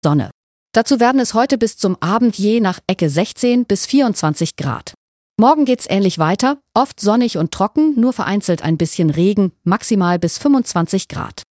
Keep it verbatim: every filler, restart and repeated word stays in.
Sonne. Dazu werden es heute bis zum Abend je nach Ecke sechzehn bis vierundzwanzig Grad. Morgen geht's ähnlich weiter, oft sonnig und trocken, nur vereinzelt ein bisschen Regen, maximal bis fünfundzwanzig Grad.